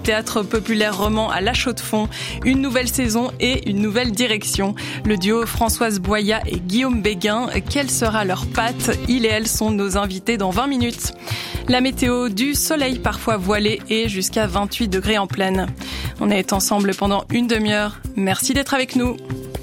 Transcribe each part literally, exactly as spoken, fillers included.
théâtre populaire roman à La Chaux-de-Fonds. Une nouvelle saison et une nouvelle direction. Le duo Françoise Boya et Guillaume Béguin, quelle sera leur patte? Ils et elles sont nos invités dans vingt minutes. La météo, du soleil parfois voilé et jusqu'à vingt-huit degrés en pleine. On est ensemble pendant une demi-heure. Merci d'être avec nous.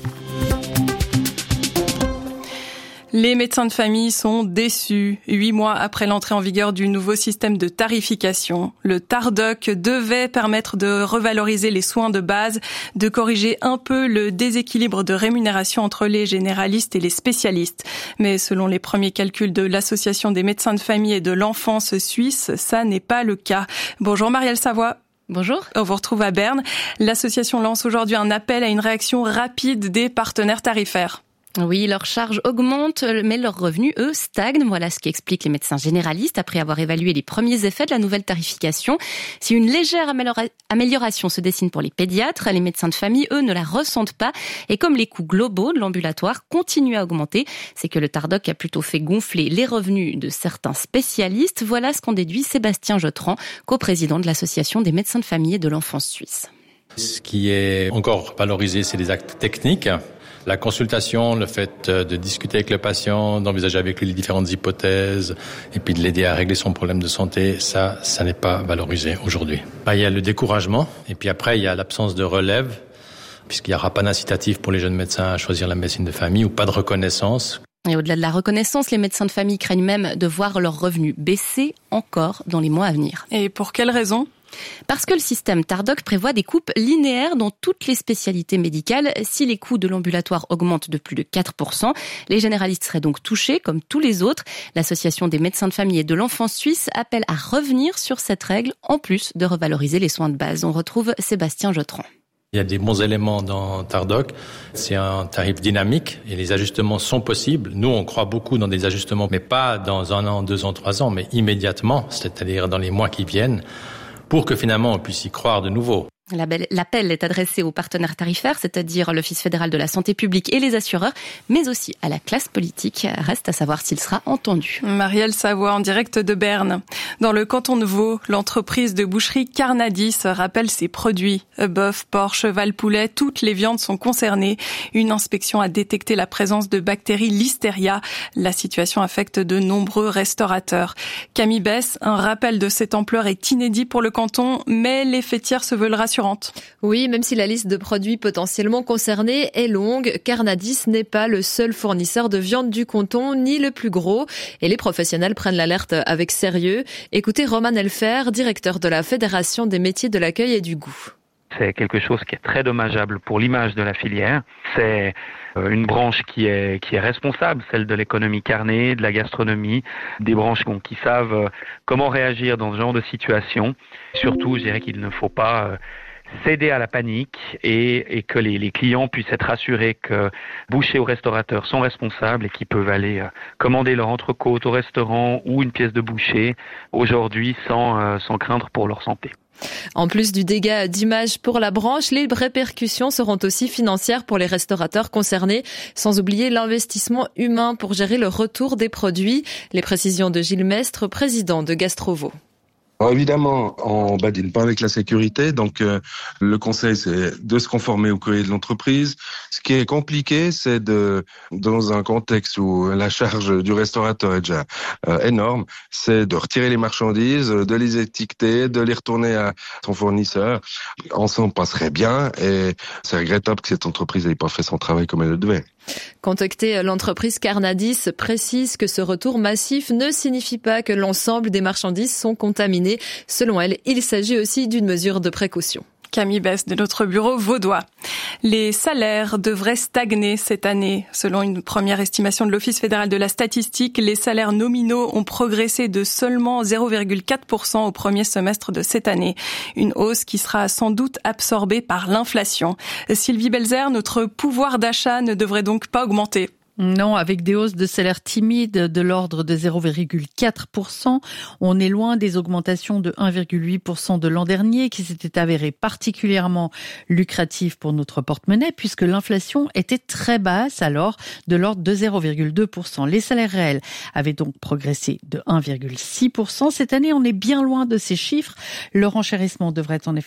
Les médecins de famille sont déçus. Huit mois après l'entrée en vigueur du nouveau système de tarification, le Tardoc devait permettre de revaloriser les soins de base, de corriger un peu le déséquilibre de rémunération entre les généralistes et les spécialistes. Mais selon les premiers calculs de l'Association des médecins de famille et de l'enfance suisse, ça n'est pas le cas. Bonjour Marielle Savoie. Bonjour. On vous retrouve à Berne. L'association lance aujourd'hui un appel à une réaction rapide des partenaires tarifaires. Oui, leurs charges augmentent, mais leurs revenus, eux, stagnent. Voilà ce qui explique les médecins généralistes après avoir évalué les premiers effets de la nouvelle tarification. Si une légère amélioration se dessine pour les pédiatres, les médecins de famille, eux, ne la ressentent pas. Et comme les coûts globaux de l'ambulatoire continuent à augmenter, c'est que le Tardoc a plutôt fait gonfler les revenus de certains spécialistes. Voilà ce qu'en déduit Sébastien Jotran, coprésident de l'Association des médecins de famille et de l'enfance suisse. Ce qui est encore valorisé, c'est les actes techniques. La consultation, le fait de discuter avec le patient, d'envisager avec lui les différentes hypothèses et puis de l'aider à régler son problème de santé, ça, ça n'est pas valorisé aujourd'hui. Il y a le découragement et puis après, il y a l'absence de relève puisqu'il n'y aura pas d'incitatif pour les jeunes médecins à choisir la médecine de famille ou pas de reconnaissance. Et au-delà de la reconnaissance, les médecins de famille craignent même de voir leurs revenus baisser encore dans les mois à venir. Et pour quelles raisons ? Parce que le système Tardoc prévoit des coupes linéaires dans toutes les spécialités médicales. Si les coûts de l'ambulatoire augmentent de plus de quatre pour cent, les généralistes seraient donc touchés comme tous les autres. L'Association des médecins de famille et de l'enfance suisse appelle à revenir sur cette règle, en plus de revaloriser les soins de base. On retrouve Sébastien Jotran. Il y a des bons éléments dans Tardoc. C'est un tarif dynamique et les ajustements sont possibles. Nous, on croit beaucoup dans des ajustements, mais pas dans un an, deux ans, trois ans, mais immédiatement, c'est-à-dire dans les mois qui viennent, pour que finalement on puisse y croire de nouveau. L'appel est adressé aux partenaires tarifaires, c'est-à-dire l'Office fédéral de la santé publique et les assureurs, mais aussi à la classe politique. Reste à savoir s'il sera entendu. Marielle Savoie en direct de Berne. Dans le canton de Vaud, l'entreprise de boucherie Carnadis rappelle ses produits. Bœuf, porc, cheval, poulet, toutes les viandes sont concernées. Une inspection a détecté la présence de bactéries Listeria. La situation affecte de nombreux restaurateurs. Camille Bess, un rappel de cette ampleur est inédit pour le canton, mais les fêtières se veulent rassurantes. Oui, même si la liste de produits potentiellement concernés est longue, Carnadis n'est pas le seul fournisseur de viande du canton, ni le plus gros. Et les professionnels prennent l'alerte avec sérieux. Écoutez Roman Elfer, directeur de la Fédération des métiers de l'accueil et du goût. C'est quelque chose qui est très dommageable pour l'image de la filière. C'est une branche qui est qui est responsable, celle de l'économie carnée, de la gastronomie, des branches qui savent comment réagir dans ce genre de situation. Surtout, je dirais qu'il ne faut pas céder à la panique et, et que les, les clients puissent être assurés que bouchers ou restaurateurs sont responsables et qu'ils peuvent aller commander leur entrecôte au restaurant ou une pièce de boucher aujourd'hui sans, sans craindre pour leur santé. En plus du dégât d'image pour la branche, les répercussions seront aussi financières pour les restaurateurs concernés, sans oublier l'investissement humain pour gérer le retour des produits. Les précisions de Gilles Mestre, président de Gastrovo. Alors évidemment, on badine pas avec la sécurité, donc euh, le conseil c'est de se conformer au courrier de l'entreprise. Ce qui est compliqué, c'est de, dans un contexte où la charge du restaurateur est déjà euh, énorme, c'est de retirer les marchandises, de les étiqueter, de les retourner à son fournisseur. Ensemble passerait bien et c'est regrettable que cette entreprise n'ait pas fait son travail comme elle le devait. Contacté, l'entreprise Carnadis précise que ce retour massif ne signifie pas que l'ensemble des marchandises sont contaminées. Selon elle, il s'agit aussi d'une mesure de précaution. Camille Bess de notre bureau vaudois. Les salaires devraient stagner cette année. Selon une première estimation de l'Office fédéral de la statistique, les salaires nominaux ont progressé de seulement zéro virgule quatre pour cent au premier semestre de cette année. Une hausse qui sera sans doute absorbée par l'inflation. Sylvie Belzer, notre pouvoir d'achat ne devrait donc pas augmenter. Non, avec des hausses de salaire timides de l'ordre de zéro virgule quatre pour cent, on est loin des augmentations de un virgule huit pour cent de l'an dernier qui s'étaient avérées particulièrement lucratives pour notre porte-monnaie puisque l'inflation était très basse alors de l'ordre de zéro virgule deux pour cent. Les salaires réels avaient donc progressé de un virgule six pour cent. Cette année, on est bien loin de ces chiffres. Le renchérissement devrait en effet